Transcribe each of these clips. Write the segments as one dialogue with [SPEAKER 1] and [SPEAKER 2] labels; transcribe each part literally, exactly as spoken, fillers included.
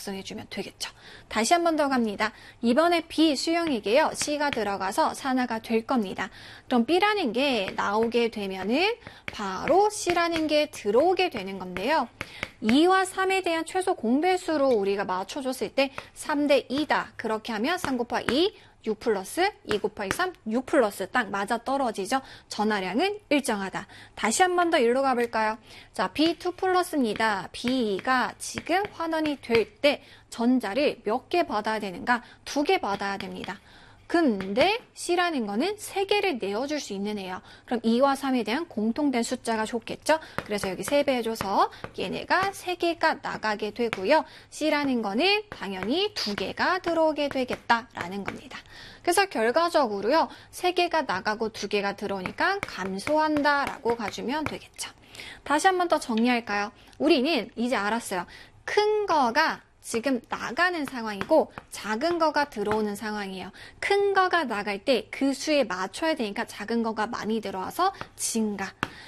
[SPEAKER 1] 작성해주면 되겠죠. 다시 한 번 더 갑니다. 이번에 B 수용이게요. C가 들어가서 산화가 될 겁니다. 그럼 B라는 게 나오게 되면은 바로 C라는 게 들어오게 되는 건데요. 이와 삼에 대한 최소 공배수로 우리가 맞춰줬을 때 삼 대 이다. 그렇게 하면 삼 곱하기 이, 육 플러스 이 곱하기 삼, 육 플러스 딱 맞아 떨어지죠. 전하량은 일정하다. 다시 한 번 더 일로 가볼까요? 자, 비 투 플러스입니다. B가 지금 환원이 될 때 전자를 몇 개 받아야 되는가? 두 개 받아야 됩니다. 근데 C라는 거는 세 개를 내어줄 수 있는 애예요. 그럼 이와 삼에 대한 공통된 숫자가 좋겠죠? 그래서 여기 세 배 해줘서 얘네가 세 개가 나가게 되고요. C라는 거는 당연히 두 개가 들어오게 되겠다라는 겁니다. 그래서 결과적으로요. 세 개가 나가고 두 개가 들어오니까 감소한다라고 가주면 되겠죠. 다시 한 번 더 정리할까요? 우리는 이제 알았어요. 큰 거가 지금 나가는 상황이고 작은 거가 들어오는 상황이에요. 큰 거가 나갈 때 그 수에 맞춰야 되니까 작은 거가 많이 들어와서 증가.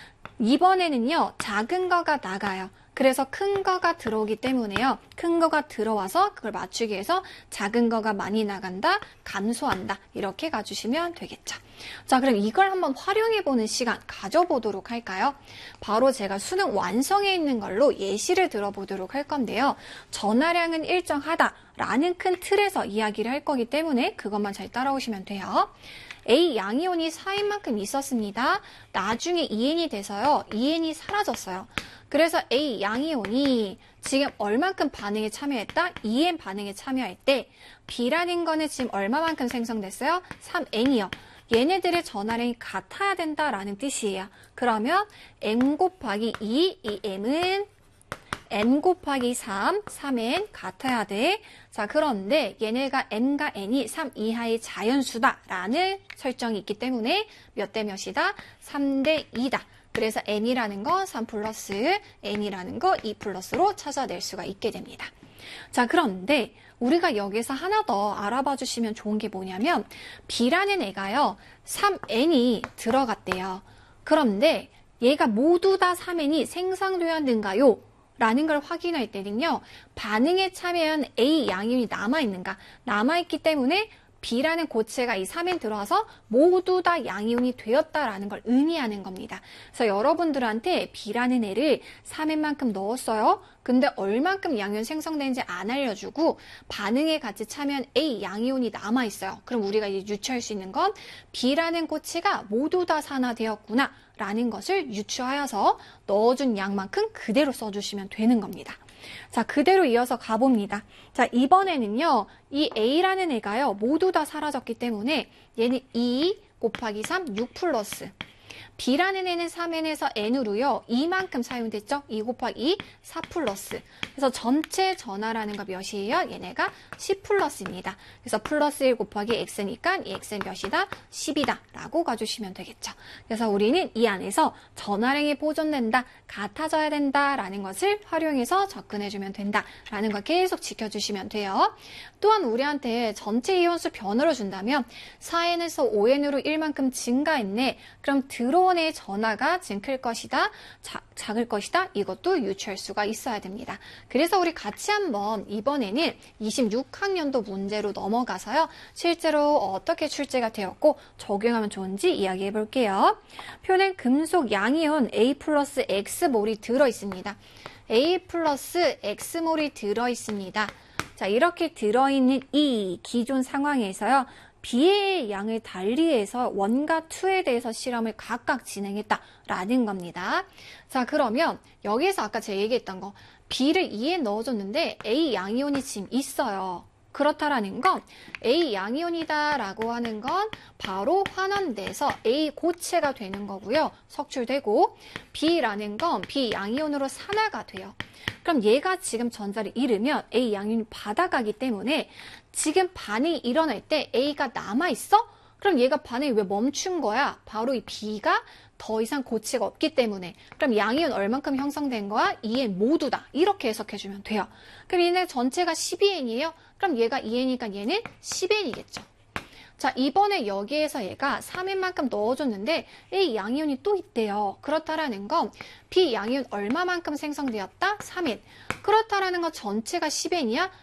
[SPEAKER 1] 이번에는요. 작은 거가 나가요. 그래서 큰 거가 들어오기 때문에요. 큰 거가 들어와서 그걸 맞추기 위해서 작은 거가 많이 나간다, 감소한다. 이렇게 가주시면 되겠죠. 자, 그럼 이걸 한번 활용해보는 시간 가져보도록 할까요? 바로 제가 수능 완성해 있는 걸로 예시를 들어보도록 할 건데요. 전하량은 일정하다라는 큰 틀에서 이야기를 할 거기 때문에 그것만 잘 따라오시면 돼요. A 양이온이 사인 만큼 있었습니다. 나중에 이 엔이 돼서요. 이 엔이 사라졌어요. 그래서 A 양이온이 지금 얼만큼 반응에 참여했다? 이 엔 반응에 참여할 때 B라는 거는 지금 얼마만큼 생성됐어요? 삼 엔이요. 얘네들의 전하량이 같아야 된다라는 뜻이에요. 그러면 M 곱하기 이, 이 M은 M 곱하기 삼, 삼 엔 같아야 돼. 자, 그런데 얘네가 M과 N이 삼 이하의 자연수다라는 설정이 있기 때문에 몇 대 몇이다? 삼 대 이다. 그래서 M이라는 거 삼 플러스, N이라는 거 이 플러스로 찾아낼 수가 있게 됩니다. 자, 그런데 우리가 여기서 하나 더 알아봐 주시면 좋은 게 뭐냐면 B라는 애가요. 삼 엔이 들어갔대요. 그런데 얘가 모두 다 삼 엔이 생성되었는가요? 라는 걸 확인할 때는요. 반응에 참여한 A 양이온이 남아있는가? 남아있기 때문에 B라는 고체가 이 삼 엔 들어와서 모두 다 양이온이 되었다라는 걸 의미하는 겁니다. 그래서 여러분들한테 B라는 애를 삼 엔만큼 넣었어요. 근데 얼만큼 양이온 생성되는지 안 알려주고 반응에 같이 참여한 A 양이온이 남아있어요. 그럼 우리가 이제 유추할 수 있는 건 B라는 고체가 모두 다 산화되었구나 라는 것을 유추하여서 넣어준 양만큼 그대로 써주시면 되는 겁니다. 자, 그대로 이어서 가봅니다. 자, 이번에는요, 이 A라는 애가요, 모두 다 사라졌기 때문에 얘는 이 곱하기 삼, 육 플러스. B라는 애는 삼 엔에서 N으로요, 이만큼 사용됐죠? 이 곱하기 이, 사 플러스. 그래서 전체 전하라는 거 몇이에요? 얘네가 십 플러스입니다. 그래서 플러스 일 곱하기 X니까 이 X는 몇이다? 십이다. 라고 가주시면 되겠죠. 그래서 우리는 이 안에서 전하량이 보존된다, 같아져야 된다 라는 것을 활용해서 접근해주면 된다 라는 걸 계속 지켜주시면 돼요. 또한 우리한테 전체 이온수 변화를 준다면 사 엔에서 오 엔으로 일만큼 증가했네. 그럼 들어온 애의 전하가 지금 클 것이다, 자, 작을 것이다. 이것도 유추할 수가 있어야 됩니다. 그래서 우리 같이 한번 이번에는 이십육 학년도 문제로 넘어가서요. 실제로 어떻게 출제가 되었고 적용하면 좋은지 이야기해 볼게요. 표는 금속 양이온 A 플러스 X몰이 들어있습니다. A 플러스 X몰이 들어있습니다. 자, 이렇게 들어있는 이 기존 상황에서요. B의 양을 달리해서 원과 이에 대해서 실험을 각각 진행했다라는 겁니다. 자, 그러면 여기에서 아까 제가 얘기했던 거 B를 이에 넣어줬는데 A 양이온이 지금 있어요. 그렇다라는 건 A 양이온이다 라고 하는 건 바로 환원돼서 A 고체가 되는 거고요. 석출되고 B라는 건 B 양이온으로 산화가 돼요. 그럼 얘가 지금 전자를 잃으면 A 양이온이 받아가기 때문에 지금 반응이 일어날 때 A가 남아있어? 그럼 얘가 반응이 왜 멈춘 거야? 바로 이 B가 더 이상 고체가 없기 때문에. 그럼 양이온 얼만큼 형성된 거야? 이 엔 모두다. 이렇게 해석해주면 돼요. 그럼 얘네 전체가 십이 엔이에요? 그럼 얘가 이 엔이니까 얘는 십 엔이겠죠. 자, 이번에 여기에서 얘가 삼 엔만큼 넣어줬는데 A 양이온이 또 있대요. 그렇다라는 건 B 양이온 얼마만큼 생성되었다? 삼 엔. 그렇다라는 건 전체가 십 엔이야?